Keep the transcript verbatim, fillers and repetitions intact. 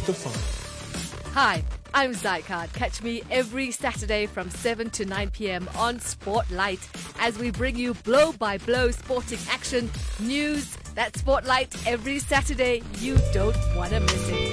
the fun. Hi, I'm Zycard. Catch me every Saturday from seven to nine p.m. on Spotlight as we bring you blow-by-blow sporting action, news. That's Spotlight every Saturday. You don't want to miss it.